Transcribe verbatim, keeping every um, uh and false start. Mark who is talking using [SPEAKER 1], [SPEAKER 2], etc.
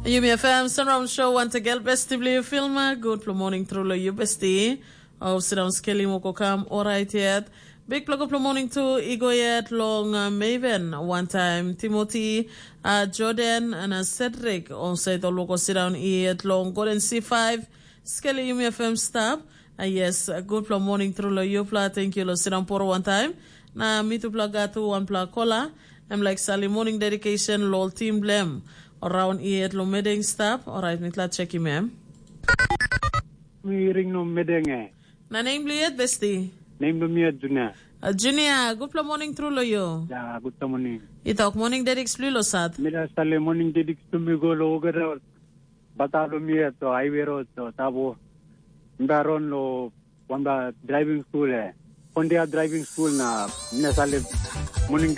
[SPEAKER 1] You may fam surround show want to get best to filmer. Good morning through you bestie. Of Sidon Skelly Mokokam, alright yet. Big plug up morning to Igo yet long uh, Maven one time. Timothy, uh, Jordan and uh, Cedric on site or local sit down yet long golden C five. Skelly you may F M stop. Uh, yes, uh, good plug morning through you pla. Thank you, lo sit down for one time. Na me to plug out to one plug cola. I'm like Sally morning dedication lol team blem. Around here at lo medeng stop. Alright, me tla check you ma'am.
[SPEAKER 2] Me ring no medeng.
[SPEAKER 1] Na name liet bestie.
[SPEAKER 2] Name no me Junior.
[SPEAKER 1] Uh, Junior, good morning through lo yo.
[SPEAKER 2] Yeah, good morning.
[SPEAKER 1] Itak morning dedics lo sat.
[SPEAKER 2] Mira Sally morning dedics to me go lo gara. Batalo me to highway road to tabo. Baron lo wanda driving school eh. Pondia driving school na. Mina Sally morning